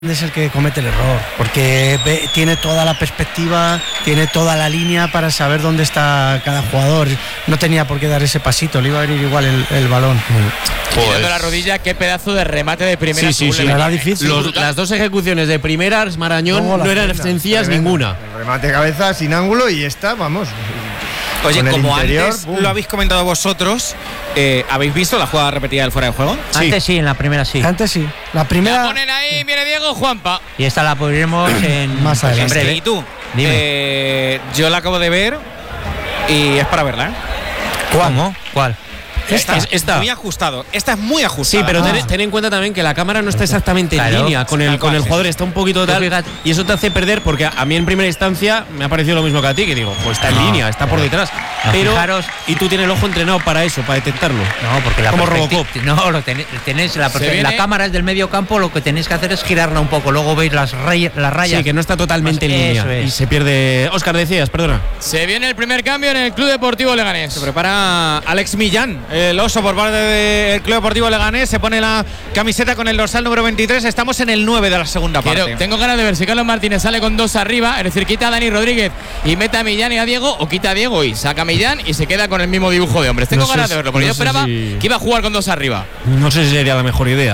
Es el que comete el error, porque tiene toda la perspectiva, tiene toda la línea para saber dónde está cada jugador. No tenía por qué dar ese pasito, le iba a venir igual el balón. Girando la rodilla, qué pedazo de remate de primera. Sí. Era difícil. Las dos ejecuciones de primeras, Marañón, no eran sencillas ninguna. El remate de cabeza sin ángulo y esta, vamos. Oye, como interior, antes lo habéis comentado vosotros, ¿habéis visto la jugada repetida del fuera de juego? Sí. Antes sí, en la primera sí. Antes sí. La primera. La ponen ahí, viene Diego, Juanpa. Y esta la pondremos en más adelante. en breve. ¿Y tú? Dime. Yo la acabo de ver y es para verla, ¿eh? ¿Cómo? ¿Cuál? Esta. Muy ajustado. Esta es muy ajustada. Sí, pero ten en cuenta también que la cámara no está exactamente en línea con el jugador, está un poquito tal, y eso te hace perder, porque a mí en primera instancia me ha parecido lo mismo que a ti, que digo, pues está en línea, está por detrás. Pero fijaros, y tú tienes el ojo entrenado para eso, para detectarlo. No, porque la como Robocop. No, tenéis la cámara es del medio campo, lo que tenéis que hacer es girarla un poco, luego veis las rayas. Sí, que no está totalmente en línea y se pierde. Óscar, decías, perdona. Se viene el primer cambio en el Club Deportivo Leganés. Se prepara Alex Millán, el oso por parte del Club Deportivo Leganés, se pone la camiseta con el dorsal número 23, estamos en el 9 de la segunda parte. Tengo ganas de ver si Carlos Martínez sale con dos arriba, es decir, quita a Dani Rodríguez y mete a Millán y a Diego, o quita a Diego y saca a Millán y se queda con el mismo dibujo de hombres. Tengo ganas de verlo, porque yo esperaba que iba a jugar con dos arriba. No sé si sería la mejor idea.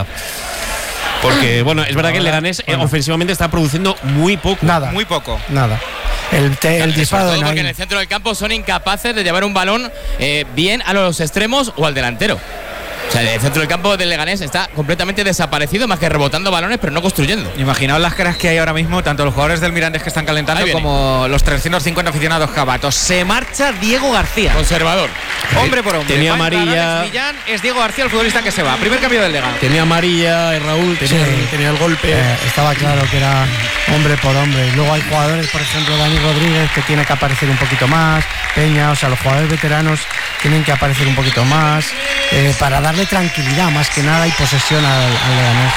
Porque, bueno, es verdad que el Leganés ofensivamente está produciendo muy poco. Nada. Muy poco. Nada. El disparo de porque en el centro del campo son incapaces de llevar un balón bien a los extremos o al delantero. O sea, el centro del campo del Leganés está completamente desaparecido, más que rebotando balones, pero no construyendo. Imaginaos las caras que hay ahora mismo, tanto los jugadores del Mirandés que están calentando como los 350 aficionados jabatos. Se marcha Diego García. Conservador. Hombre por hombre. Tenía amarilla. Alex Millán, es Diego García el futbolista que se va. Primer cambio del Lega. Tenía amarilla, Raúl, tenía el golpe. Estaba claro que era hombre por hombre. Y luego hay jugadores, por ejemplo, Dani Rodríguez, que tiene que aparecer un poquito más. Peña, o sea, los jugadores veteranos tienen que aparecer un poquito más para darle tranquilidad más que nada y posesión al Leganés.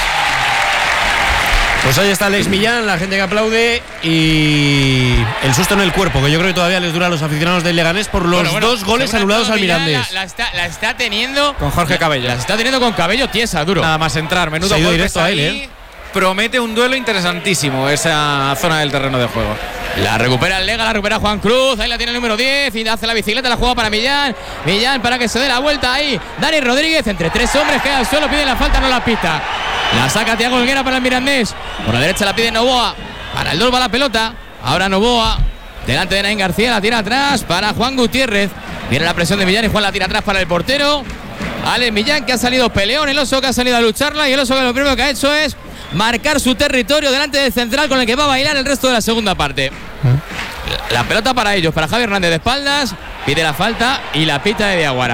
Pues ahí está Alex Millán, la gente que aplaude, y el susto en el cuerpo, que yo creo que todavía les dura a los aficionados del Leganés por los dos goles anulados al Mirandés. La está teniendo con Jorge Cabello. La está teniendo con Cabello tiesa, duro. Nada más entrar, menudo golpe directo a él, Promete un duelo interesantísimo esa zona del terreno de juego. La recupera el Lega, la recupera Juan Cruz. Ahí la tiene el número 10 y hace la bicicleta, la juega para Millán. Millán para que se dé la vuelta ahí. Dani Rodríguez entre tres hombres, queda al suelo, pide la falta, no la pita. La saca Thiago Helguera para el Mirandés. Por la derecha la pide Novoa. Para el 2 va la pelota. Ahora Novoa. Delante de Naín García, la tira atrás para Juan Gutiérrez. Viene la presión de Millán y Juan la tira atrás para el portero. Alex Millán, que ha salido peleón, el oso que ha salido a lucharla, y el oso que lo primero que ha hecho es marcar su territorio delante del central con el que va a bailar el resto de la segunda parte. La pelota para ellos, para Javi Hernández de espaldas, pide la falta y la pita de Diaguara.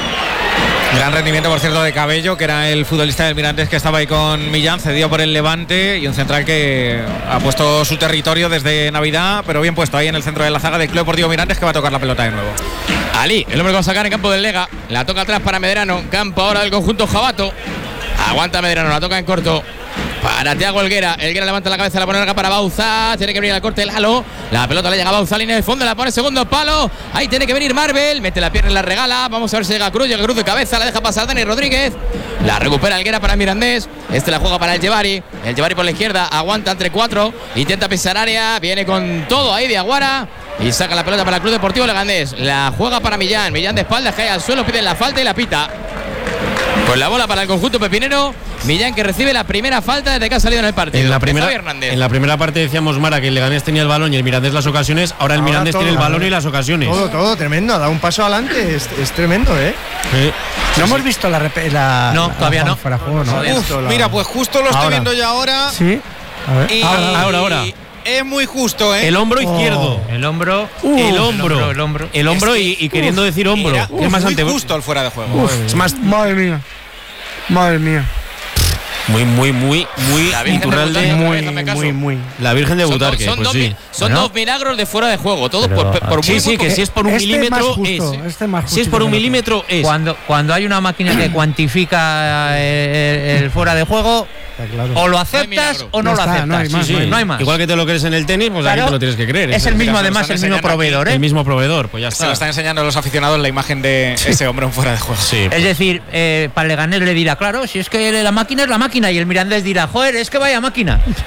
Gran rendimiento, por cierto, de Cabello, que era el futbolista del Mirandés que estaba ahí con Millán, cedido por el Levante, y un central que ha puesto su territorio desde Navidad, pero bien puesto ahí en el centro de la zaga del Club Deportivo Mirandés, que va a tocar la pelota de nuevo. Ali, el hombre que va a sacar en campo del Lega, la toca atrás para Medrano, campo ahora del conjunto jabato. Aguanta Medrano, la toca en corto para Thiago Helguera. Helguera levanta la cabeza, la pone larga para Bauza. Tiene que venir al corte el halo. La pelota le llega a Bauza, línea de fondo, la pone segundo palo. Ahí tiene que venir Marvel. Mete la pierna y la regala. Vamos a ver si llega Cruz de cabeza. La deja pasar Dani Rodríguez. La recupera Helguera para Mirandés. La juega para el Yevari. El Yevari por la izquierda. Aguanta entre cuatro. Intenta pisar área. Viene con todo ahí de Aguara. Y saca la pelota para el Club Deportivo Leganés. La juega para Millán. Millán de espaldas, cae al suelo, pide la falta y la pita. Con la bola para el conjunto pepinero. Millán, que recibe la primera falta desde que ha salido en el partido. En la primera parte decíamos, Mara, que el Leganés tenía el balón y el Mirandés las ocasiones. Ahora el Mirandés tiene el balón y las ocasiones. Todo tremendo. Ha dado un paso adelante. Es tremendo, No hemos visto la no, todavía no. Fuera juego, ¿no? Mira, pues justo lo estoy viendo ya ahora. Sí. A ver. Y ahora. Es muy justo, El hombro izquierdo. El hombro. El hombro y queriendo decir hombro. Es más ante justo el fuera de juego. Es más. Madre mía. Muy Iturralde. Muy. La Virgen de Butarque. Son dos milagros de fuera de juego. Todos por muy sí, que si es por un milímetro si es por un milímetro es. Cuando hay una máquina que cuantifica el fuera de juego, claro. O lo aceptas o no lo aceptas. No hay más, no hay más. Igual que te lo crees en el tenis, pues Claro. aquí te lo tienes que creer. Es el mismo, además, el mismo proveedor, ¿eh? El mismo proveedor, pues ya Se está. lo están enseñando a los aficionados la imagen de ese hombre en fuera de juego. Sí, Es decir, para el Leganés le dirá, claro, si es que la máquina es la máquina, y el Mirandés dirá, joder, es que vaya máquina.